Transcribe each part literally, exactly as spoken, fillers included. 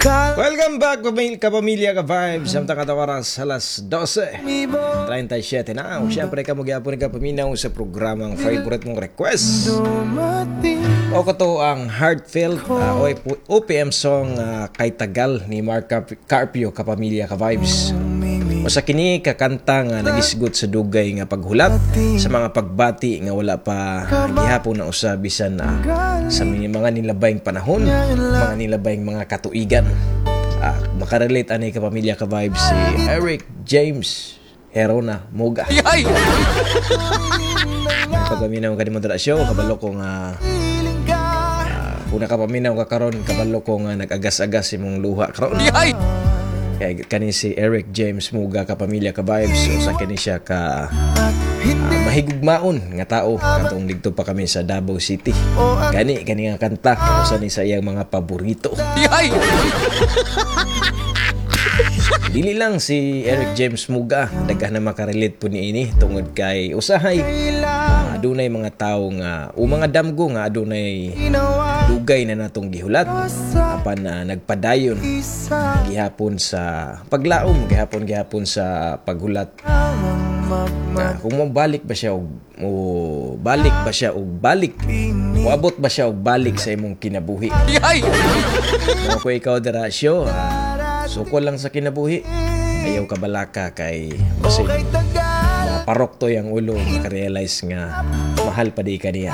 Welcome back pamilya, kapamilya ka vibes. Samtang katawaras alas dose thirty-seven na. O siyempre ka magyapon ka paminaw sa programang favorite mong request. O kato ang heartfelt uh, O P M song uh, Kay Tagal ni Mark Carpio kapamilya ka vibes. O sa kini kakanta nga nagisgot sa dugay nga paghulat sa mga pagbati nga wala pa gihapon na usa bisan na sa mga nilabayng panahon, mga nilabayng mga katuigan. Ah, makarelate ani ka pamilya ka vibes si Eric James Herona Muga. Pagaminaw ka di moderasyon kabalo ko nga uh, una ka paminaw ka karon kabalo ko nga nag-agas-agas imong luha karon. Kaya kani si Eric James Muga ka pamilya ka vibes o sa kani siya ka uh, mahigugmaon nga tao katong dito pa kami sa Davao City. Gani kani nga kanta usa ni sa iyang mga paborito. Dili lang si Eric James Muga daghan na makarelate po niini tungod kay usahay uh, adunay mga tawo nga o mga damgo nga adunay dugay na natong gihulat apan na uh, nagpadayon gihapon sa paglaom gihapon gihapon sa paghulat. Uh, kung mabalik ba siya og o balik ba siya og balik moabot ba siya og balik sa imong kinabuhi. Mo ko ikaw derasyo uh, suko lang sa kinabuhi ayaw ka balaka kay basin maparok to yung ulo makarealize nga mahal pa di ka niya.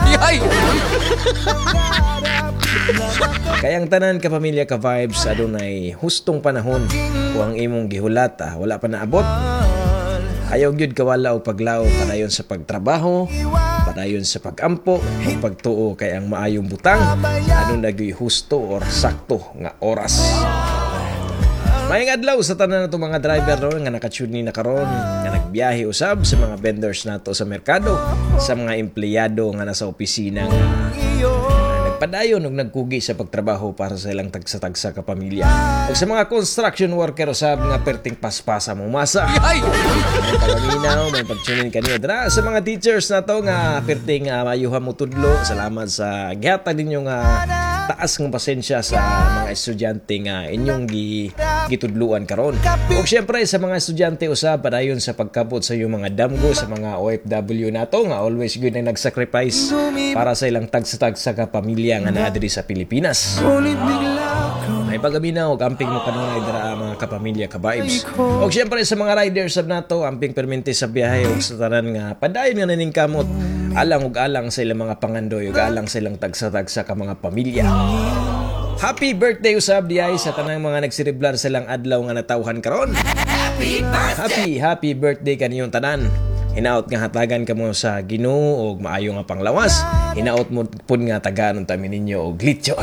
Kayang tanan ka pamilya ka vibes adunay hustong panahon kung ang imong gihulat ah, wala pa naabot ayaw gyud kawala og paglao padayon sa pagtrabaho padayon sa pagampo ug pagtuo kay ang maayong butang ano nagyoy husto or sakto nga oras. Maayong adlaw sa tanan nato mga driver ron nga nakatune na karon nga nagbiyahe usab sa mga vendors nato sa merkado sa mga empleyado nga nasa opisina nga padayon ug nagkugi sa pagtrabaho para sa ilang tagsa-tagsa ka pamilya. Ug sa mga construction worker usab nga perting paspasa mo masa. May pagaminaw, may pagtunin kanina dra sa mga teachers nato nga perting uh, mayuha mo tudlo. Salamat sa gihatag ninyo nga taas ng pasensya sa mga estudyante nga inyong gi, gitudluan karon. Ug syempre sa mga estudyante usab padayon sa pagkabot sa iyong mga damgo sa mga O F W nato nga always good na nagsacrifice para sa ilang tagsa-tagsa ka pamilya nga naa diri sa Pilipinas. May pagaminaw og amping mo kanunay dira mga kapamilya ka vibes. Ug syempre sa mga riders sab nato amping permente sa biyahe ug sa tanan nga padayon nga naning kamot alang ug alang sa ilang mga pangandoy ug alang sa ilang tagsa-tagsa ka mga pamilya. Happy birthday usab diay sa tanang mga nagsireblar sa ilang adlaw nga natawhan karon. Happy birthday. Happy happy birthday kaniyong tanan. Hinaot nga hatagan ka mo sa Ginoo og maayo nga panglawas. Hinaot mo pud nga tagaan ta ninyo og glitcho.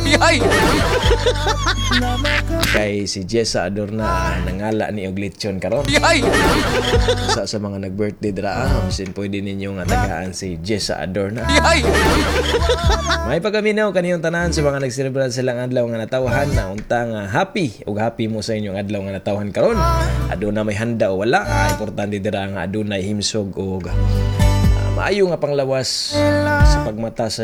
Kay si Jessa Adorna nangala ni og glitchon karon. Sa sa mga nag-birthday dira sin pwede ninyo nga tagaan si Jessa Adorna. May pagaminaw kaniyong tanan sa mga nagselebrar silang adlaw nga natawhan na unta nga happy ug happy mo sa inyong adlaw nga natawhan karon. Aduna may handa o wala, ah, importante dira nga adunay himsog og uh, maayo nga panglawas sa pagmata sa